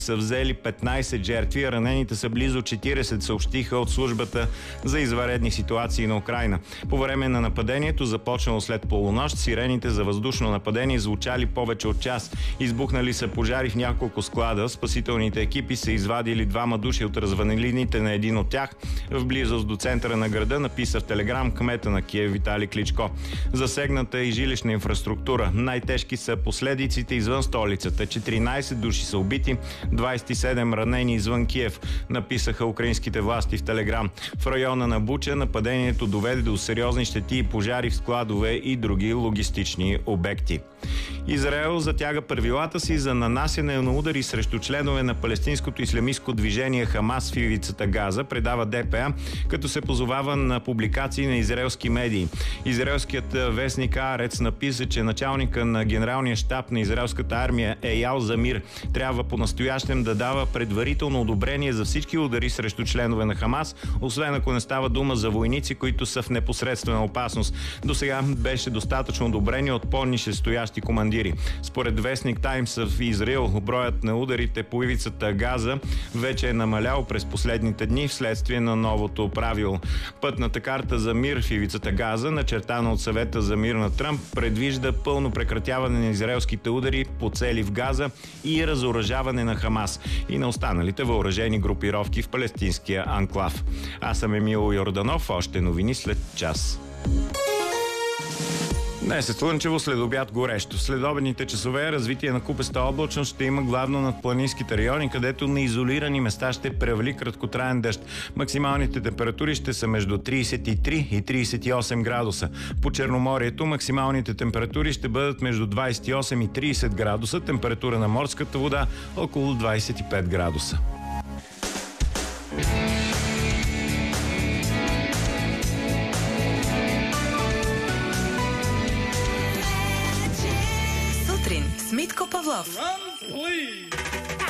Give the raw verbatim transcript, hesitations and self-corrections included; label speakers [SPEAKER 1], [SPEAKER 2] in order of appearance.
[SPEAKER 1] са взели петнайсет жертви, а ранените са близо четирийсет, съобщиха от службата за извънредни ситуации на Украйна. По време на нападението, започнало след полунощ, сирените за въздушно нападение звучали повече от час. Избухнали са пожари в няколко склада. Спасителните екипи са извадили двама души от развалините на един от тях в близост до центъра на града, написа в Телеграм кмета на Киев Виталий Кличко. Засегната е и жилищна инфраструктура. Най-тежки са последиците извън столицата. четиринайсет души са убити, двайсет и седем ранени извън Киев, написаха украинските власти в Телеграм. В района на Буча нападението доведе до сериозни щети и пожари в складове и други логистични обекти. Израел затяга правилата си за нанасяне на удари срещу членове на палестинското ислямистко движение Хамас в ивицата Газа, предава ДПА, като се позовава на публикации на израелски медии. Израелският вестник Аарец написа, че началника на генералния щаб на израелската армия Еял Замир трябва по-настоящем да дава предварително одобрение за всички удари срещу членове на Хамас, освен ако не става дума за войници, които са в непосредствена опасност. До сега беше достатъчно одобрение от по-нишестоящи командири. Според вестник Таймс в Израел, броят на ударите по ивицата Газа вече е намалял през последните дни вследствие на новото правило. Пътната карта за мир в ивицата Газа, начертана от съвета за мир на Тръмп, предвижда пълно прекратяване на израелските удари по цели в Газа и разоръжаване на Хамас и на останалите въоръжени групировки в палестинския анклав. Аз съм Емил Йорданов, още новини след час. Днес е слънчево, след обяд горещо. След обедните часове развитие на купеста облачност ще има главно над планинските райони, където на изолирани места ще превали краткотраен дъжд. Максималните температури ще са между трийсет и три и трийсет и осем градуса. По Черноморието максималните температури ще бъдат между двайсет и осем и трийсет градуса, температура на морската вода около двайсет и пет градуса.
[SPEAKER 2] Митко Павлов.